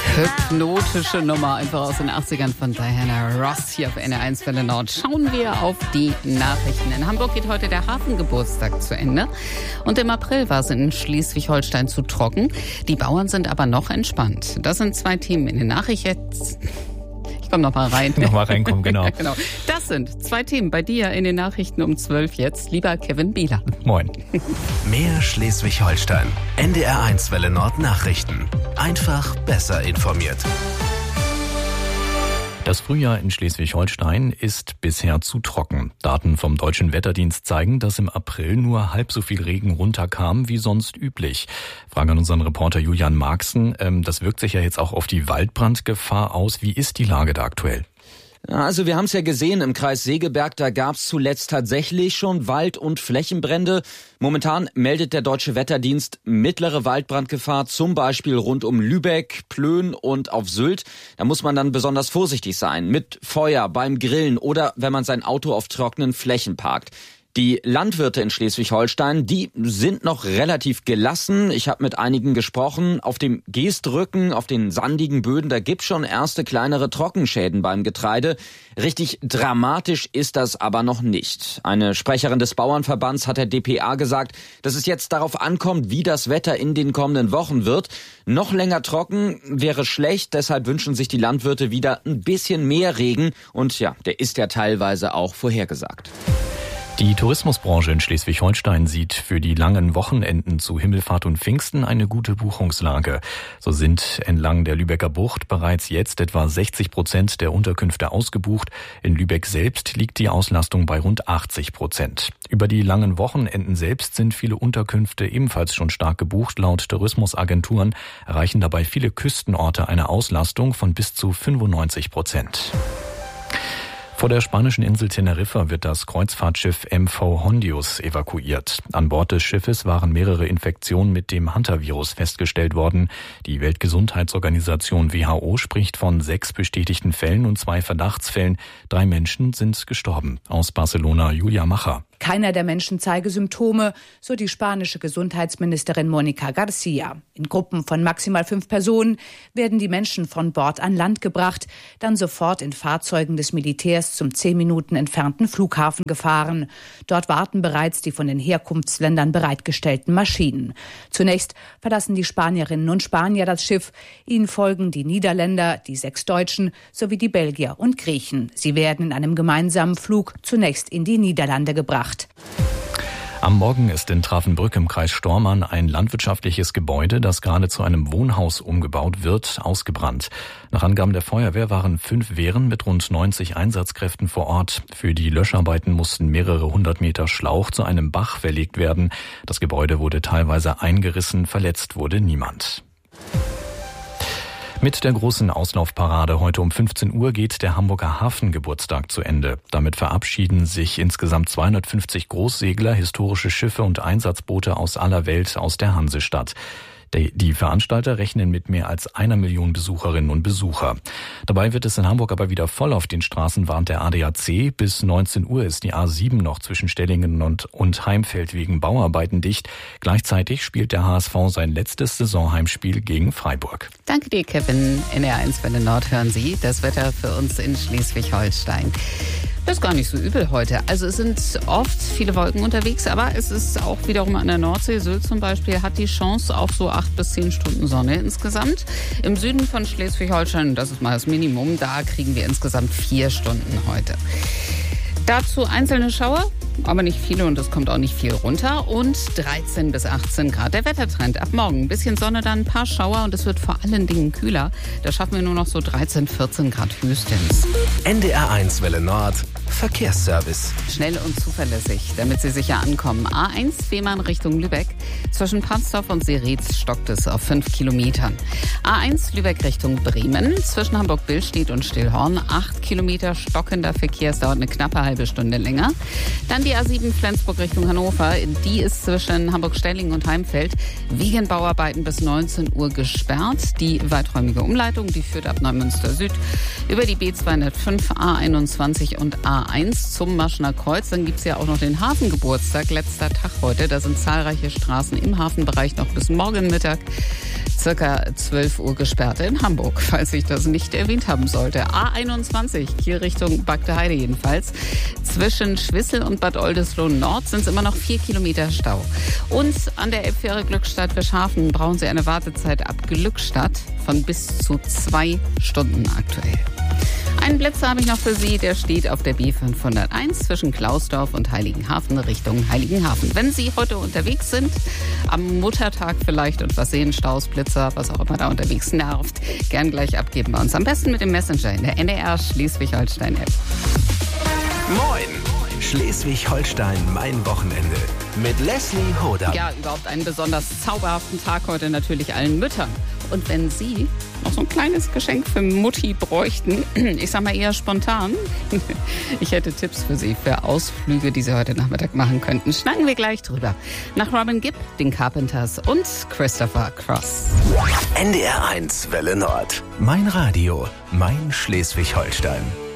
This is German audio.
Hypnotische Nummer, einfach aus den 80ern von Diana Ross hier auf NR1 Welle Nord. Schauen wir auf die Nachrichten. In Hamburg geht heute der Hafengeburtstag zu Ende. Und im April war es in Schleswig-Holstein zu trocken. Die Bauern sind aber noch entspannt. Das sind zwei Themen in den Nachrichten. Ich komme nochmal rein. Nochmal reinkommen, genau. Ja, genau. Das sind zwei Themen bei dir in den Nachrichten um 12 jetzt. Lieber Kevin Bieler. Moin. Mehr Schleswig-Holstein. NDR1 Welle Nord Nachrichten. Einfach besser informiert. Das Frühjahr in Schleswig-Holstein ist bisher zu trocken. Daten vom Deutschen Wetterdienst zeigen, dass im April nur halb so viel Regen runterkam wie sonst üblich. Frage an unseren Reporter Julian Marxen. Das wirkt sich ja jetzt auch auf die Waldbrandgefahr aus. Wie ist die Lage da aktuell? Also wir haben es ja gesehen, im Kreis Segeberg, da gab es zuletzt tatsächlich schon Wald- und Flächenbrände. Momentan meldet der Deutsche Wetterdienst mittlere Waldbrandgefahr, zum Beispiel rund um Lübeck, Plön und auf Sylt. Da muss man dann besonders vorsichtig sein mit Feuer beim Grillen oder wenn man sein Auto auf trockenen Flächen parkt. Die Landwirte in Schleswig-Holstein, die sind noch relativ gelassen. Ich habe mit einigen gesprochen. Auf dem Geestrücken, auf den sandigen Böden, da gibt's schon erste kleinere Trockenschäden beim Getreide. Richtig dramatisch ist das aber noch nicht. Eine Sprecherin des Bauernverbands hat der dpa gesagt, dass es jetzt darauf ankommt, wie das Wetter in den kommenden Wochen wird. Noch länger trocken wäre schlecht, deshalb wünschen sich die Landwirte wieder ein bisschen mehr Regen. Und ja, der ist ja teilweise auch vorhergesagt. Die Tourismusbranche in Schleswig-Holstein sieht für die langen Wochenenden zu Himmelfahrt und Pfingsten eine gute Buchungslage. So sind entlang der Lübecker Bucht bereits jetzt etwa 60% der Unterkünfte ausgebucht. In Lübeck selbst liegt die Auslastung bei rund 80%. Über die langen Wochenenden selbst sind viele Unterkünfte ebenfalls schon stark gebucht. Laut Tourismusagenturen erreichen dabei viele Küstenorte eine Auslastung von bis zu 95%. Vor der spanischen Insel Teneriffa wird das Kreuzfahrtschiff MV Hondius evakuiert. An Bord des Schiffes waren mehrere Infektionen mit dem Hantavirus festgestellt worden. Die Weltgesundheitsorganisation WHO spricht von 6 bestätigten Fällen und 2 Verdachtsfällen. 3 Menschen sind gestorben. Aus Barcelona Julia Macher. Keiner der Menschen zeige Symptome, so die spanische Gesundheitsministerin Mónica García. In Gruppen von maximal 5 Personen werden die Menschen von Bord an Land gebracht, dann sofort in Fahrzeugen des Militärs zum 10 Minuten entfernten Flughafen gefahren. Dort warten bereits die von den Herkunftsländern bereitgestellten Maschinen. Zunächst verlassen die Spanierinnen und Spanier das Schiff. Ihnen folgen die Niederländer, die 6 Deutschen sowie die Belgier und Griechen. Sie werden in einem gemeinsamen Flug zunächst in die Niederlande gebracht. Am Morgen ist in Travenbrück im Kreis Stormarn ein landwirtschaftliches Gebäude, das gerade zu einem Wohnhaus umgebaut wird, ausgebrannt. Nach Angaben der Feuerwehr waren 5 Wehren mit rund 90 Einsatzkräften vor Ort. Für die Löscharbeiten mussten mehrere 100 Meter Schlauch zu einem Bach verlegt werden. Das Gebäude wurde teilweise eingerissen, verletzt wurde niemand. Mit der großen Auslaufparade heute um 15 Uhr geht der Hamburger Hafengeburtstag zu Ende. Damit verabschieden sich insgesamt 250 Großsegler, historische Schiffe und Einsatzboote aus aller Welt aus der Hansestadt. Die Veranstalter rechnen mit mehr als 1 Million Besucherinnen und Besucher. Dabei wird es in Hamburg aber wieder voll auf den Straßen, warnt der ADAC. Bis 19 Uhr ist die A7 noch zwischen Stellingen und Heimfeld wegen Bauarbeiten dicht. Gleichzeitig spielt der HSV sein letztes Saisonheimspiel gegen Freiburg. Danke dir, Kevin. NR1 Welle Nord hören Sie. Das Wetter für uns in Schleswig-Holstein. Das ist gar nicht so übel heute. Also es sind oft viele Wolken unterwegs, aber es ist auch wiederum an der Nordsee. Sylt zum Beispiel hat die Chance auf so 8 bis 10 Stunden Sonne insgesamt. Im Süden von Schleswig-Holstein, das ist mal das Minimum, da kriegen wir insgesamt 4 Stunden heute. Dazu einzelne Schauer, aber nicht viele und es kommt auch nicht viel runter. Und 13 bis 18 Grad der Wettertrend. Ab morgen ein bisschen Sonne, dann ein paar Schauer und es wird vor allen Dingen kühler. Da schaffen wir nur noch so 13, 14 Grad höchstens. NDR1 Welle Nord Verkehrsservice. Schnell und zuverlässig, damit Sie sicher ankommen. A1 Fehmarn Richtung Lübeck. Zwischen Pansdorf und Seretz stockt es auf 5 Kilometern. A1 Lübeck Richtung Bremen. Zwischen Hamburg-Billstedt und Stillhorn 8 Kilometer stockender Verkehr. Es dauert eine knappe halbe Stunde länger. Dann Dann die A7 Flensburg Richtung Hannover. Die ist zwischen Hamburg-Stellingen und Heimfeld wegen Bauarbeiten bis 19 Uhr gesperrt. Die weiträumige Umleitung, die führt ab Neumünster Süd über die B205, A21 und A1 zum Maschener Kreuz. Dann gibt es ja auch noch den Hafengeburtstag, letzter Tag heute. Da sind zahlreiche Straßen im Hafenbereich noch bis morgen Mittag circa 12 Uhr gesperrt in Hamburg, falls ich das nicht erwähnt haben sollte. A21, hier Richtung Bagdeheide jedenfalls. Zwischen Schwissel und Bad Oldesloe Nord sind es immer noch 4 Kilometer Stau. Und an der Elbfähre Glückstadt-Fischhafen brauchen Sie eine Wartezeit ab Glückstadt von bis zu 2 Stunden aktuell. Einen Blitzer habe ich noch für Sie, der steht auf der B501 zwischen Klausdorf und Heiligenhafen Richtung Heiligenhafen. Wenn Sie heute unterwegs sind, am Muttertag vielleicht und was sehen, Staus, Blitzer, was auch immer da unterwegs nervt, gern gleich abgeben bei uns. Am besten mit dem Messenger in der NDR Schleswig-Holstein-App. Moin! Schleswig-Holstein, mein Wochenende. Mit Leslie Hoda. Ja, überhaupt einen besonders zauberhaften Tag heute natürlich allen Müttern. Und wenn Sie noch so ein kleines Geschenk für Mutti bräuchten, ich sag mal eher spontan, ich hätte Tipps für Sie für Ausflüge, die Sie heute Nachmittag machen könnten. Schnacken wir gleich drüber. Nach Robin Gibb, den Carpenters und Christopher Cross. NDR 1 Welle Nord. Mein Radio, mein Schleswig-Holstein.